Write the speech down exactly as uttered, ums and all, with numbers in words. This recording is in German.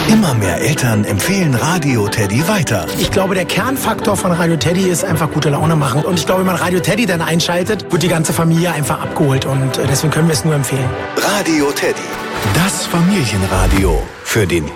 Immer mehr Eltern empfehlen Radio Teddy weiter. Ich glaube, der Kernfaktor von Radio Teddy ist einfach gute Laune machen. Und ich glaube, wenn man Radio Teddy dann einschaltet, wird die ganze Familie einfach abgeholt. Und deswegen können wir es nur empfehlen. Radio Teddy, das Familienradio für den